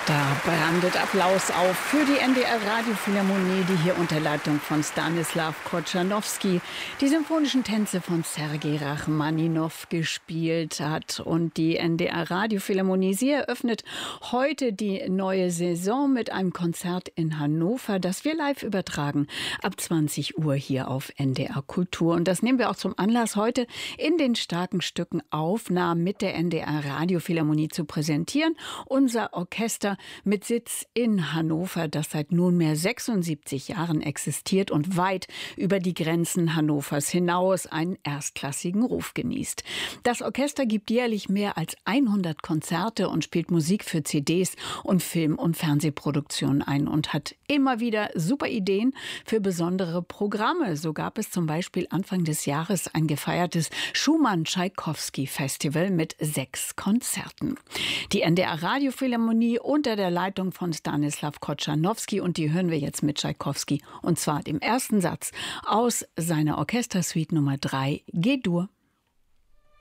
Da brandet Applaus auf für die NDR Radiophilharmonie, die hier unter Leitung von Stanislaw Kotschanowski die symphonischen Tänze von Sergei Rachmaninow gespielt hat. Und die NDR Radiophilharmonie, sie eröffnet heute die neue Saison mit einem Konzert in Hannover, das wir live übertragen ab 20 Uhr hier auf NDR Kultur. Und das nehmen wir auch zum Anlass, heute in den starken Stücken Aufnahmen mit der NDR Radiophilharmonie zu präsentieren. Unser Orchester mit Sitz in Hannover, das seit nunmehr 76 Jahren existiert und weit über die Grenzen Hannovers hinaus einen erstklassigen Ruf genießt. Das Orchester gibt jährlich mehr als 100 Konzerte und spielt Musik für CDs und Film- und Fernsehproduktionen ein und hat immer wieder super Ideen für besondere Programme. So gab es zum Beispiel Anfang des Jahres ein gefeiertes Schumann-Tschaikowski-Festival mit 6 Konzerten. Die NDR Radiophilharmonie unter der Leitung von Stanislaw Kotschanowski, und die hören wir jetzt mit Tschaikowski, und zwar dem ersten Satz aus seiner Orchestersuite Nummer 3, G-Dur.